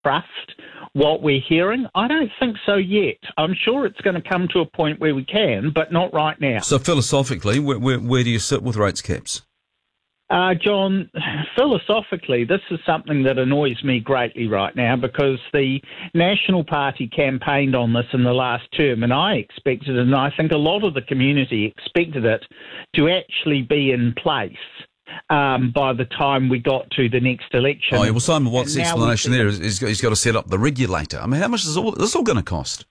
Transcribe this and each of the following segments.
trust what we're hearing? I don't think so yet. I'm sure it's going to come to a point where we can, but not right now. So philosophically, where do you sit with rates caps? John, philosophically, this is something that annoys me greatly right now because the National Party campaigned on this in the last term, and I expected it, and I think a lot of the community expected it to actually be in place by the time we got to the next election. Oh, yeah, well, Simon Watt's explanation there is he's got to set up the regulator. I mean, how much is this all going to cost?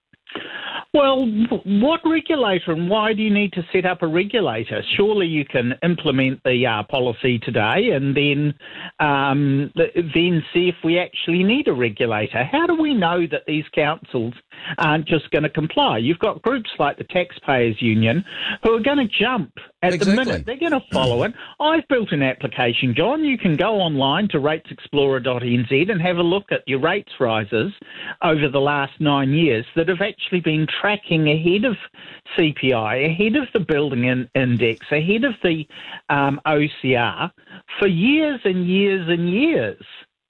Well, what regulator and why do you need to set up a regulator? Surely you can implement the policy today and then see if we actually need a regulator. How do we know that these councils aren't just going to comply? You've got groups like the Taxpayers Union who are going to jump at the minute. They're going to follow it. I've built an application, John. You can go online to ratesexplorer.nz and have a look at your rates rises over the last 9 years that have actually been tracking ahead of CPI, ahead of the building index, ahead of the OCR for years and years and years.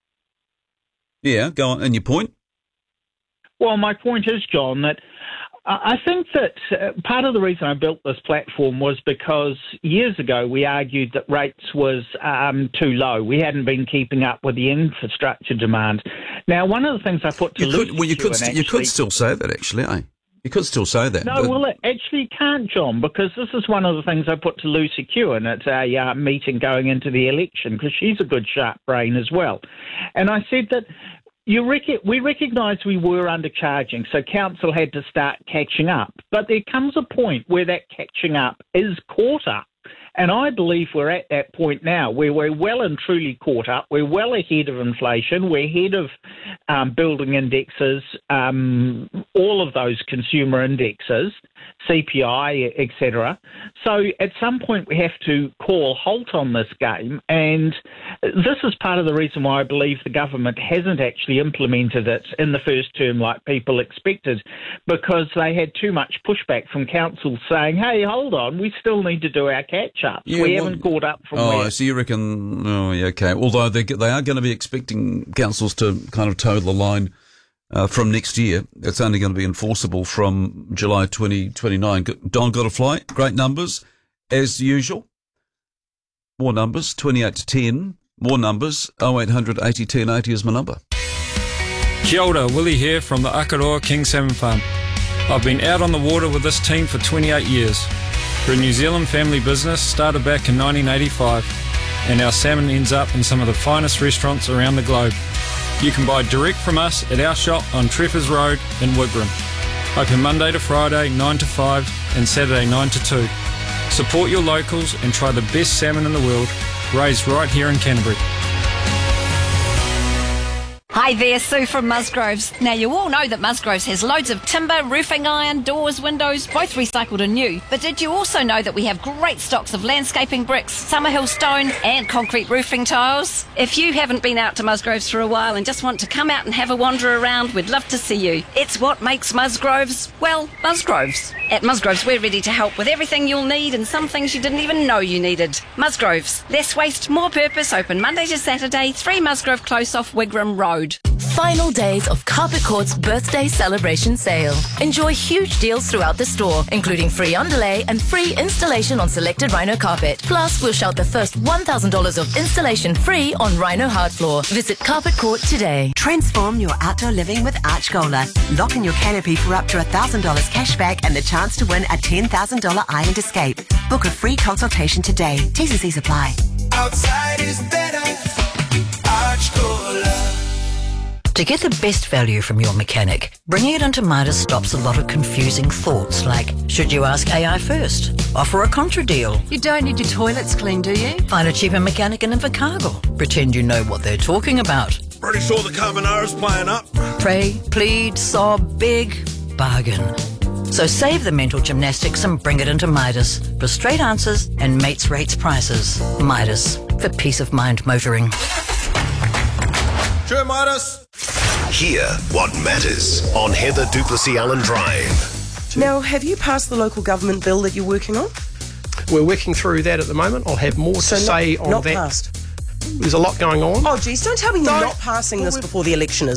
Yeah, go on. And your point? Well, my point is, John, that I think that part of the reason I built this platform was because years ago we argued that rates was too low. We hadn't been keeping up with the infrastructure demand. Now, one of the things I put to you could still say that, actually, eh? You could still say that. No, well, it actually can't, John, because this is one of the things I put to Lucy Kewen at a meeting going into the election, because she's a good sharp brain as well. And I said that we recognised we were undercharging, so council had to start catching up. But there comes a point where that catching up is caught up. And I believe we're at that point now where we're well and truly caught up. We're well ahead of inflation. We're ahead of building indexes, all of those consumer indexes, CPI, etc. So at some point we have to call halt on this game. And this is part of the reason why I believe the government hasn't actually implemented it in the first term like people expected, because they had too much pushback from councils saying, hey, hold on, we still need to do our catch-up. Yeah, we haven't caught up from where... So you reckon... Oh, yeah, okay. Although they are going to be expecting councils to kind of toe the line from next year. It's only going to be enforceable from July 2029. Don got to fly. Great numbers, as usual. More numbers, 28 to 10. More numbers, 0800 80 10 80 is my number. Kia ora, Willie here from the Akaroa King Salmon Farm. I've been out on the water with this team for 28 years. We're a New Zealand family business, started back in 1985, and our salmon ends up in some of the finest restaurants around the globe. You can buy direct from us at our shop on Treffers Road in Wigram. Open Monday to Friday, 9 to 5, and Saturday, 9 to 2. Support your locals and try the best salmon in the world, raised right here in Canterbury. Hi there, Sue from Musgroves. Now, you all know that Musgroves has loads of timber, roofing iron, doors, windows, both recycled and new. But did you also know that we have great stocks of landscaping bricks, Summerhill stone and concrete roofing tiles? If you haven't been out to Musgroves for a while and just want to come out and have a wander around, we'd love to see you. It's what makes Musgroves, well, Musgroves. At Musgroves, we're ready to help with everything you'll need and some things you didn't even know you needed. Musgroves, less waste, more purpose, open Monday to Saturday, 3 Musgrove Close off Wigram Road. Final days of Carpet Court's birthday celebration sale. Enjoy huge deals throughout the store, including free underlay and free installation on selected Rhino carpet. Plus, we'll shout the first $1,000 of installation free on Rhino hard floor. Visit Carpet Court today. Transform your outdoor living with Archgola. Lock in your canopy for up to $1,000 cashback and the chance to win a $10,000 Island Escape. Book a free consultation today. T's and C's apply. Outside is better. Archgola. To get the best value from your mechanic, bringing it into Midas stops a lot of confusing thoughts like, should you ask AI first? Offer a contra deal. You don't need your toilets cleaned, do you? Find a cheaper mechanic in Invercargill. Pretend you know what they're talking about. Pretty sure the carbonara's playing up. Pray, plead, sob, big, bargain. So save the mental gymnastics and bring it into Midas for straight answers and mates rates prices. Midas, for peace of mind motoring. Sure, Midas. Hear what matters on Heather Duplessis Allen Drive. Now, have you passed the local government bill that you're working on? We're working through that at the moment. I'll have more to say on not that. Passed. There's a lot going on. Oh, geez, don't tell me you're not passing this before the election is